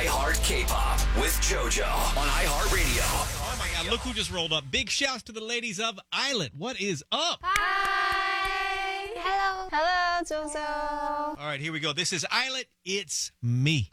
iHeart K-Pop with JoJo on iHeartRadio. Oh my God, look who just rolled up. Big shouts to the ladies of Islet. What is up? Hi. Hello. Hello, JoJo. All right, here we go. This is Islet. It's me.